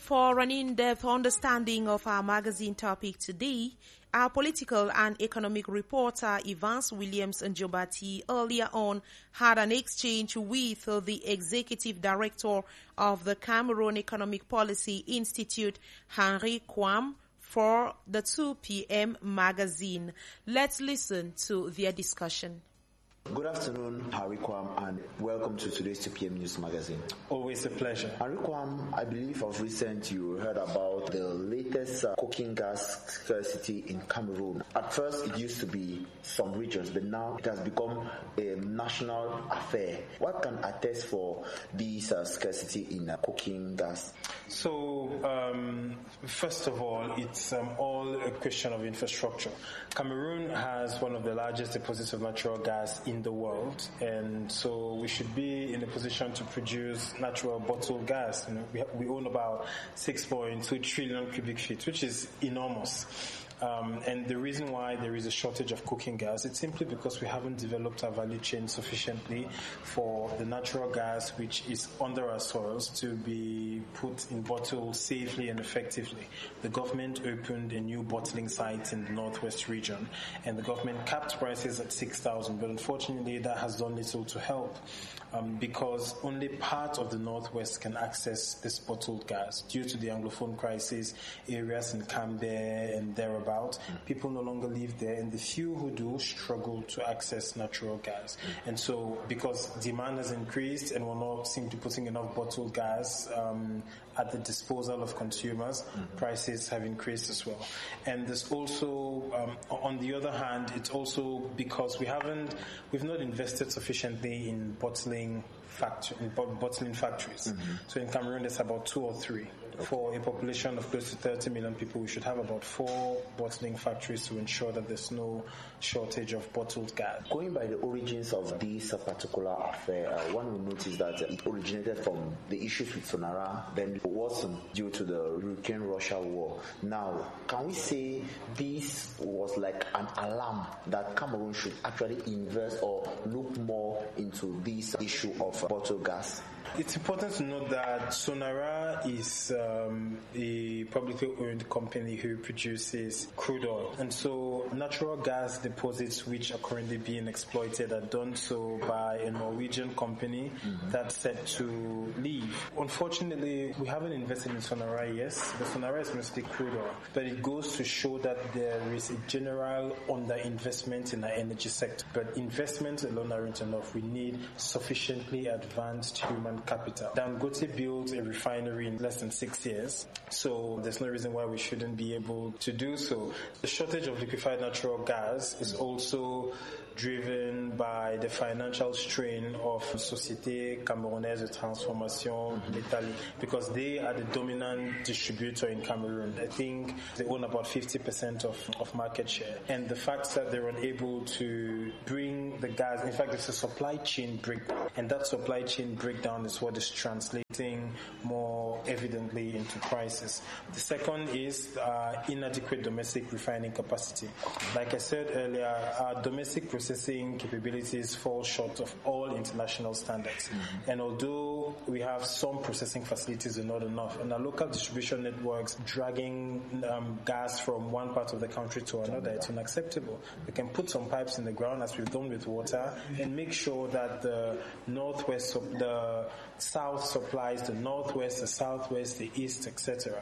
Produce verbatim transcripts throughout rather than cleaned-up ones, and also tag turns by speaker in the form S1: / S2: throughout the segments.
S1: For an in-depth understanding of our magazine topic today, our political and economic reporter Evans Williams Njobati earlier on had an exchange with the executive director of the Cameroon Economic Policy Institute, Henry Kwam, for the two p.m. magazine. Let's listen to their discussion.
S2: Good afternoon, Henry Kwam, and welcome to today's two p.m. News Magazine.
S3: Always a pleasure.
S2: Henry Kwam, I believe of recent you heard about the latest uh, cooking gas scarcity in Cameroon. At first, it used to be some regions, but now it has become a national affair. What can attest for this uh, scarcity in uh, cooking gas?
S3: So, um, first of all, it's um, all a question of infrastructure. Cameroon has one of the largest deposits of natural gas in the world, and so we should be in a position to produce natural bottled gas. You know, we, we own about six point two trillion cubic feet, which is enormous. Um, and the reason why there is a shortage of cooking gas, it's simply because we haven't developed our value chain sufficiently for the natural gas which is under our soils to be put in bottles safely and effectively. The government opened a new bottling site in the northwest region, and the government capped prices at six thousand, but unfortunately that has done little to help. Um, because only part of the northwest can access this bottled gas due to the Anglophone crisis. Areas in Cambe and thereabout, people no longer live there, and the few who do struggle to access natural gas. And so, because demand has increased and we're not seem to be putting enough bottled gas um, at the disposal of consumers, mm-hmm. prices have increased as well. And there's also, um, on the other hand, it's also because we haven't, we've not invested sufficiently in bottling Factory, in bottling factories. Mm-hmm. So in Cameroon, there's about two or three. Okay. For a population of close to thirty million people, we should have about four bottling factories to ensure that there's no shortage of bottled gas.
S2: Going by the origins of this uh, particular affair, uh, one will notice that it originated from the issues with Sonara, then it wasn't due to the Ukraine-Russia war. Now, can we say this was like an alarm that Cameroon should actually invest or look more into this issue of uh, bottled gas?
S3: It's important to note that Sonara is um, a publicly owned company who produces crude oil. And so natural gas deposits which are currently being exploited are done so by a Norwegian company mm-hmm. that's set to leave. Unfortunately, we haven't invested in Sonara, yes. The Sonara is mostly crude oil. But it goes to show that there is a general underinvestment in our energy sector. But investments alone aren't enough. We need sufficiently advanced human capital. Dangote built a refinery in less than six years, so there's no reason why we shouldn't be able to do so. The shortage of liquefied natural gas is also driven by the financial strain of Société Camerounaise de Transformation d'Italie, because they are the dominant distributor in Cameroon. I think they own about fifty percent of, of market share. And the fact that they're unable to bring the gas, in fact, it's a supply chain breakdown. And that supply chain breakdown is what is translating more evidently into prices. The second is uh, inadequate domestic refining capacity. Like I said earlier, our domestic processing capabilities fall short of all international standards. Mm-hmm. And although we have some processing facilities, they're not enough. And our local distribution networks dragging um, gas from one part of the country to another, it's unacceptable. We can put some pipes in the ground, as we've done with water, and make sure that the northwest, the south supplies the northwest, the southwest, the east, et cetera.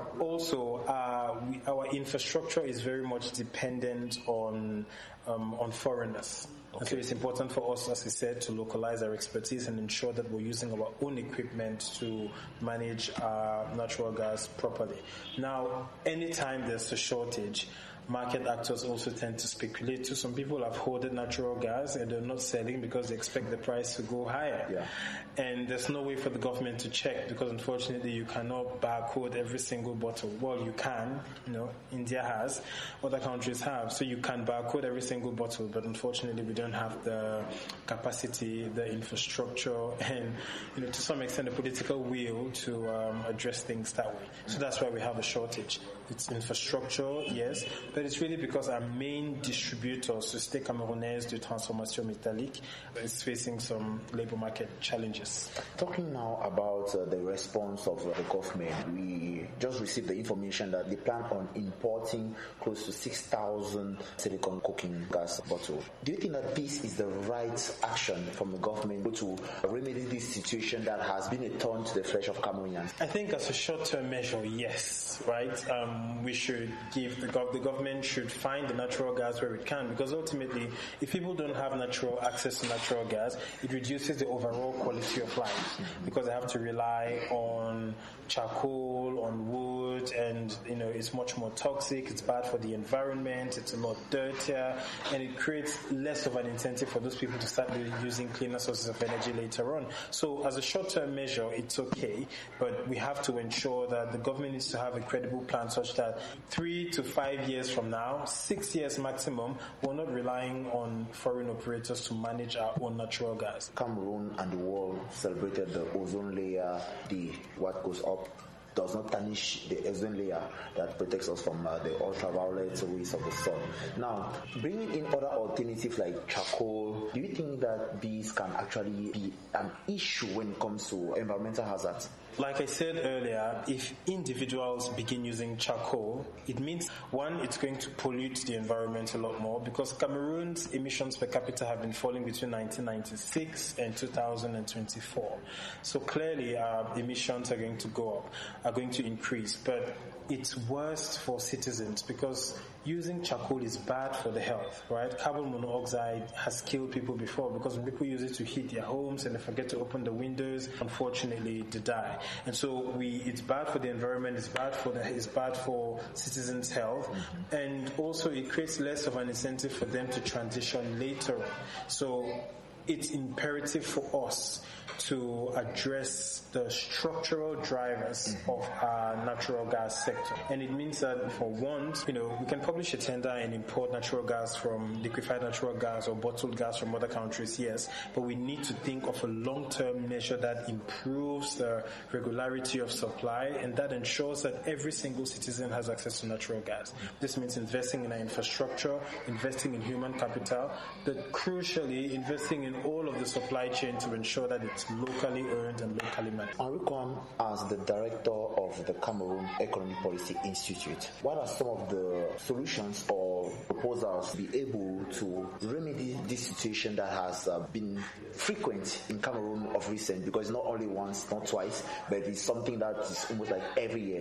S3: Also, uh, we, our infrastructure is very much dependent on um, on foreigners. Okay. And so it's important for us, as I said, to localize our expertise and ensure that we're using our own equipment to manage our natural gas properly. Now, anytime there's a shortage, market actors also tend to speculate. So some people have hoarded natural gas and they're not selling because they expect the price to go higher. Yeah. And there's no way for the government to check, because unfortunately you cannot barcode every single bottle. Well, you can, you know, India has, other countries have. So you can barcode every single bottle, but unfortunately we don't have the capacity, the infrastructure, and, you know, to some extent the political will to um, address things that way. So that's why we have a shortage. It's infrastructure, yes, but but it's really because our main distributor, Société Camerounaise de Transformation Métallique, is facing some labor market challenges.
S2: Talking now about uh, the response of uh, the government, we just received the information that they plan on importing close to six thousand silicon cooking gas bottles. Do you think that this is the right action from the government to remedy this situation that has been a thorn to the flesh of Cameroonians?
S3: I think as a short-term measure, yes, right? Um, we should give, the, gov- the government should find the natural gas where it can, because ultimately, if people don't have natural access to natural gas, it reduces the overall quality of life, because they have to rely on charcoal, on wood, and, you know, it's much more toxic, it's bad for the environment, it's a lot dirtier, and it creates less of an incentive for those people to start using cleaner sources of energy later on. So as a short-term measure, it's okay, but we have to ensure that the government needs to have a credible plan such that three to five years from now, six years maximum, we're not relying on foreign operators to manage our own natural gas.
S2: Cameroon and the world celebrated the ozone layer, the what goes up does not tarnish the ozone layer that protects us from uh, the ultraviolet rays of the sun. Now, bringing in other alternatives like charcoal, do you think that these can actually be an issue when it comes to environmental hazards?
S3: Like I said earlier, if individuals begin using charcoal, it means, one, it's going to pollute the environment a lot more, because Cameroon's emissions per capita have been falling between nineteen ninety-six and two thousand twenty-four. So clearly our emissions are going to go up, are going to increase, but it's worse for citizens because using charcoal is bad for the health, right? Carbon monoxide has killed people before because when people use it to heat their homes and they forget to open the windows, unfortunately they die. And so we, it's bad for the environment, it's bad for the, it's bad for citizens' health, mm-hmm. and also it creates less of an incentive for them to transition later on. So it's imperative for us to address the structural drivers mm-hmm. of our natural gas sector. And it means that for once, you know, we can publish a tender and import natural gas from liquefied natural gas or bottled gas from other countries, yes, but we need to think of a long-term measure that improves the regularity of supply and that ensures that every single citizen has access to natural gas. This means investing in our infrastructure, investing in human capital, but crucially investing in all of the supply chain to ensure that it's locally earned and locally managed.
S2: Henri Kwan, as the director of the Cameroon Economic Policy Institute, what are some of the solutions or proposals to be able to remedy this situation that has uh, been frequent in Cameroon of recent? Because not only once, not twice, but it's something that is almost like every year.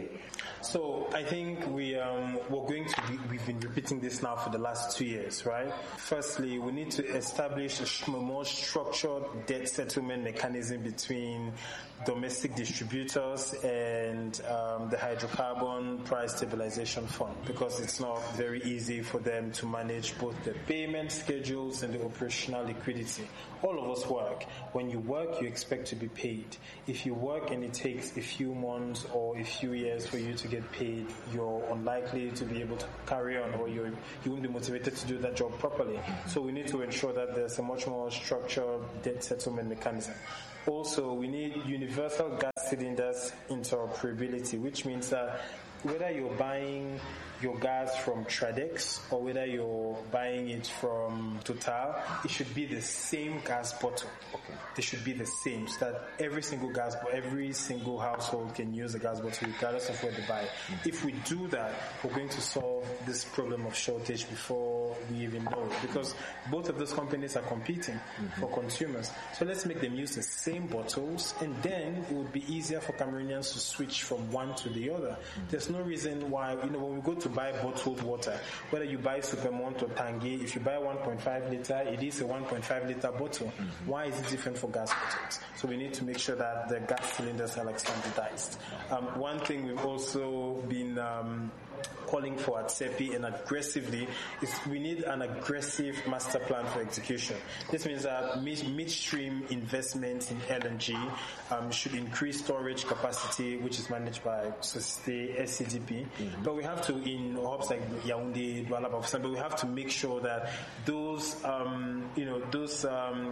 S3: So I think we um, we're going to be, we've been repeating this now for the last two years, right? Firstly, we need to establish a more structured debt settlement mechanism between domestic distributors and um, the hydrocarbon price stabilization fund, because it's not very easy for them to manage both the payment schedules and the operational liquidity. All of us work. When you work, you expect to be paid. If you work and it takes a few months or a few years for you to get paid, you're unlikely to be able to carry on, or you're, you won't be motivated to do that job properly. So we need to ensure that there's a much more structured debt settlement mechanism. Also, we need universal gas cylinders interoperability, which means that whether you're buying your gas from Tradex or whether you're buying it from Total, it should be the same gas bottle. Okay. They should be the same, so that every single gas, every single household can use a gas bottle regardless of where they buy. Mm-hmm. If we do that, we're going to solve this problem of shortage before we even know it, because both of those companies are competing mm-hmm. for consumers. So let's make them use the same bottles, and then it would be easier for Cameroonians to switch from one to the other. Mm-hmm. There's no reason why, you know, when we go to buy bottled water, whether you buy Supermont or Tanguy, if you buy one point five litre, it is a one point five litre bottle. Mm-hmm. Why is it different for gas bottles? So we need to make sure that the gas cylinders are like standardized. Um, one thing we've also been um, calling for at SEPI and aggressively is we need an aggressive master plan for execution. This means that mid- midstream investment in L N G um, should increase storage capacity, which is managed by Société S C D P. Mm-hmm. But we have to, in hubs like Yaoundé, Douala, but we have to make sure that those, um, you know, those um,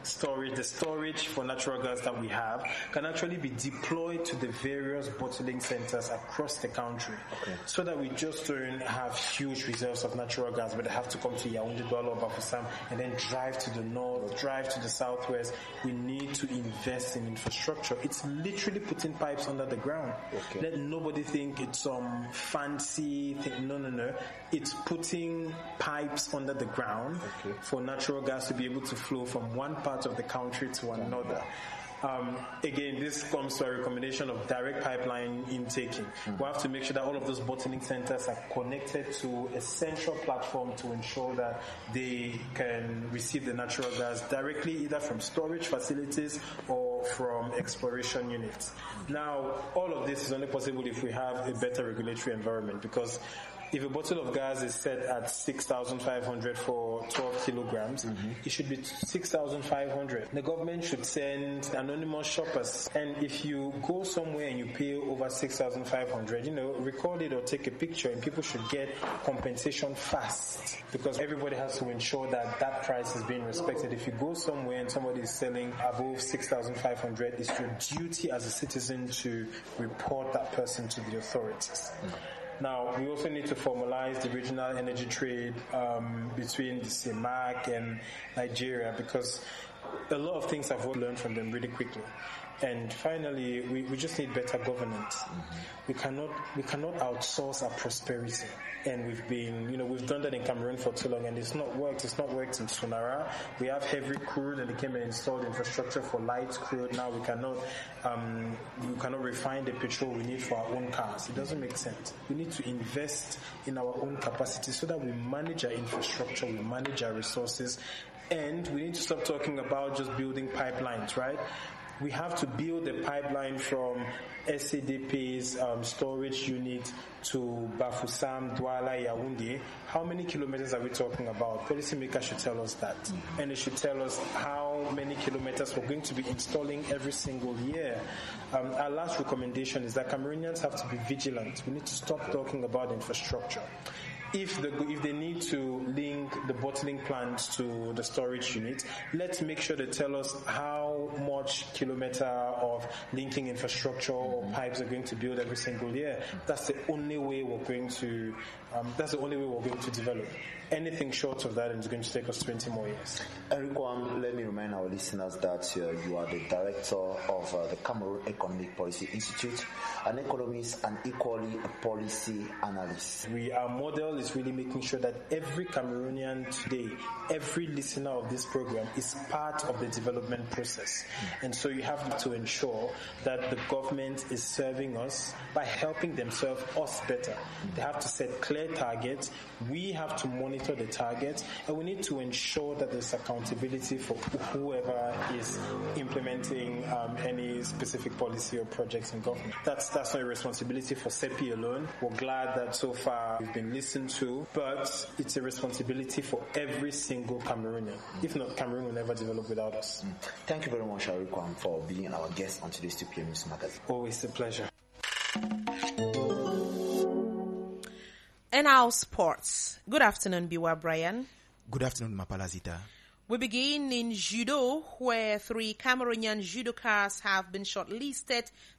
S3: storage, the storage for natural gas that we have can actually be deployed to the various bottling centers across the country, okay. so that we just don't have huge reserves of natural gas, but they have to come to Yaoundé, Douala, or Bafoussam, and then drive to the north, drive to the southwest. We need to invest in infrastructure. It's literally putting pipes under the ground. Okay. Let nobody think it's some fancy thing. No, no, no. It's putting pipes under the ground okay. for natural gas to be able to flow from one part of the country to another. Um, again, this comes to a recommendation of direct pipeline intaking. Mm. We have to make sure that all of those bottling centers are connected to a central platform to ensure that they can receive the natural gas directly either from storage facilities or from exploration units. Now, all of this is only possible if we have a better regulatory environment, because if a bottle of gas is set at six thousand five hundred for twelve kilograms, mm-hmm. it should be six thousand five hundred. The government should send anonymous shoppers. And if you go somewhere and you pay over six thousand five hundred, you know, record it or take a picture, and people should get compensation fast, because everybody has to ensure that that price is being respected. If you go somewhere and somebody is selling above six thousand five hundred, it's your duty as a citizen to report that person to the authorities. Mm-hmm. Now, we also need to formalize the regional energy trade um, between the C M A C and Nigeria, because a lot of things I've learned from them really quickly. And finally, we, we just need better governance. Mm-hmm. We cannot we cannot outsource our prosperity. And we've been, you know, we've done that in Cameroon for too long, and it's not worked. It's not worked in Sonara. We have heavy crude, and they came and installed infrastructure for light crude. Now we cannot, um, we cannot refine the petrol we need for our own cars. It doesn't make sense. We need to invest in our own capacity so that we manage our infrastructure, we manage our resources, and we need to stop talking about just building pipelines, right? We have to build a pipeline from S A D P's um, storage unit to Bafoussam, Douala, Yaoundé. How many kilometers are we talking about? Policymakers should tell us that. Mm-hmm. And they should tell us how many kilometers we're going to be installing every single year. Um, our last recommendation is that Cameroonians have to be vigilant. We need to stop talking about infrastructure. If the, if they need to link the bottling plants to the storage unit, let's make sure they tell us how much kilometer of linking infrastructure or pipes are going to build every single year. That's the only way we're going to. Um, that's the only way we're going to develop. Anything short of that is going to take us twenty more years.
S2: Eric, let me remind our listeners that uh, you are the director of uh, the Cameroon Economic Policy Institute, an economist and equally a policy analyst.
S3: We, our model is really making sure that every Cameroonian today, every listener of this program is part of the development process. Mm. And so you have to ensure that the government is serving us by helping them serve us better. Mm. They have to set clear targets. We have to monitor the targets, and we need to ensure that there's accountability for whoever is implementing um, any specific policy or projects in government. That's that's not a responsibility for SEPI alone. We're glad that so far we've been listened to, but it's a responsibility for every single Cameroonian. If not, Cameroon will never develop without us.
S2: Thank you very much, Arikwam, for being our guest on today's two P M News Magazine.
S3: Always a pleasure.
S1: And now sports. Good afternoon, Biwa Brian.
S4: Good afternoon, Mapalazita.
S1: We begin in judo, where three Cameroonian judokas have been shortlisted